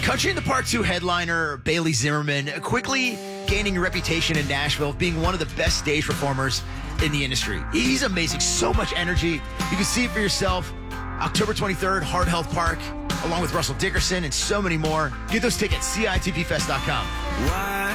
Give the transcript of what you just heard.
Country in the Park 2 headliner Bailey Zimmerman quickly gaining a reputation in Nashville of being one of the best stage performers in the industry. He's amazing. So much energy. You can see it for yourself. October 23rd, Heart Health Park, along with Russell Dickerson and so many more. Get those tickets, CITPfest.com.